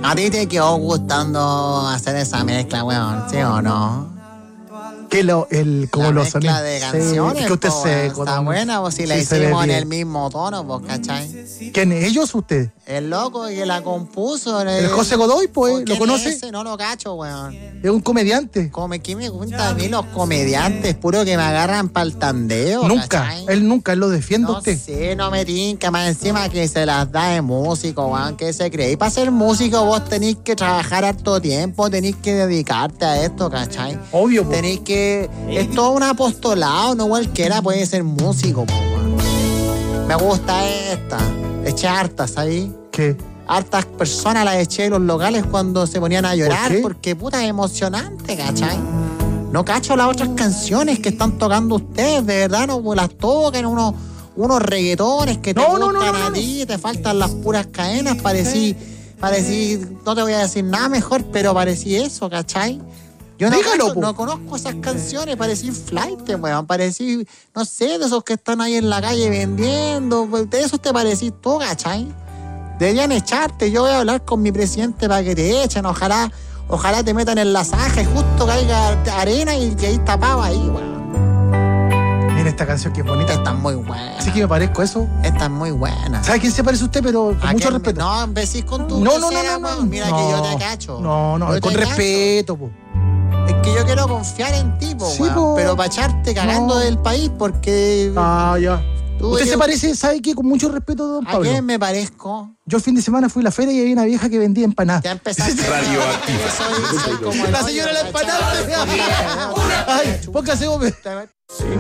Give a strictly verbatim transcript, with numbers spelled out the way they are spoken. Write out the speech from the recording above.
A ti te quedó gustando hacer esa mezcla, weón, ¿sí o no? Que lo, el, como la lo mezcla son, de canciones, sí, que usted po, se weón, está conoce, buena, pues si la sí, se ve hicimos en bien. el mismo tono, pues, ¿cachai? ¿Quién? ¿Ellos o usted? El loco que la compuso. El José Godoy, pues, ¿lo ¿quién conoce? es ese? No lo cacho, weón. Es un comediante. Come, ¿qué me cuenta a mí los comediantes? Puro que me agarran para el tandeo, Nunca, ¿cachai? él nunca, él lo defiende a No usted. sé, no me tinca, más encima que se las da de músico, weón, ¿qué se cree? Y para ser músico vos tenés que trabajar harto tiempo, tenés que dedicarte a esto, ¿cachai? Obvio, po. Tenés que... Es todo un apostolado, no cualquiera puede ser músico, po, weón. Me gusta esta. Eché hartas, ¿sabes? ¿Qué? Hartas personas las eché en los locales cuando se ponían a llorar, ¿Por qué? porque puta es emocionante, ¿cachai? No cacho las otras canciones que están tocando ustedes, de verdad, no pues las tocan unos, unos reggaetones que te No, no, gustan no, no, a no. ti, te faltan las puras cadenas, parecí, parecí, no te voy a decir nada mejor, pero parecí eso, ¿cachai? Yo no, Dígalo, cacho, po. no conozco esas canciones, parecí flight, weón, parecí, no sé, de esos que están ahí en la calle vendiendo, pues, de esos te parecís tú, ¿cachai? Deberían echarte, yo voy a hablar con mi presidente para que te echen, ojalá, ojalá te metan en la zaja y justo caiga arena y que ahí tapaba ahí, weón. Mira esta canción que es bonita. Esta es muy buena. Así que me parezco a eso. Esta es muy buena. ¿Sabe quién se parece a usted? Pero con ¿A mucho quién me- respeto. No, empecés con tu no, no, no, grosera, no, no. weón. Mira no. que yo te cacho. No, no, Yo con te cacho. respeto, po. Es que yo quiero confiar en ti, po, Sí, weón, po. pero para echarte cagando No. del país porque... Ah, ya. tú Usted eres- se parece, ¿sabe qué? Con mucho respeto, don ¿A Pablo. quién me parezco? Yo el fin de semana fui a la feria y había una vieja que vendía empanadas. Ya empezaste. Radioactiva. Soy, soy como el La hoyo, señora la ¿cachai? empanada. Ay, póngase, hombre.